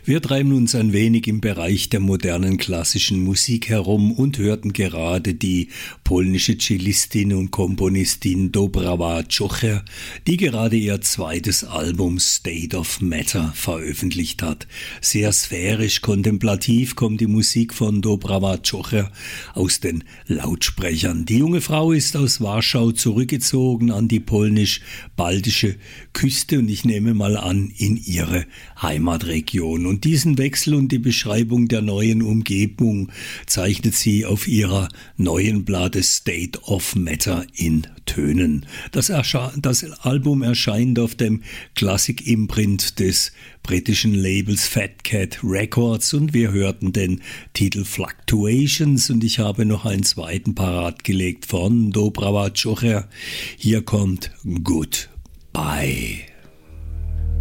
Wir treiben uns ein wenig im Bereich der modernen klassischen Musik herum und hörten gerade die polnische Cellistin und Komponistin Dobrawa Czocher, die gerade ihr zweites Album State of Matter veröffentlicht hat. Sehr sphärisch kontemplativ kommt die Musik von Dobrawa Czocher aus den Lautsprechern. Die junge Frau ist aus Warschau zurückgezogen an die polnisch-baltische Küste und ich nehme mal an, in ihre Heimatregion. Und diesen Wechsel und die Beschreibung der neuen Umgebung zeichnet sie auf ihrer neuen Platte State of Matter in Tönen. Das Album erscheint auf dem Klassik-Imprint des britischen Labels Fat Cat Records und wir hörten den Titel Fluctuations und ich habe noch einen zweiten parat gelegt von Dobrawa Czocher. Hier kommt Goodbye.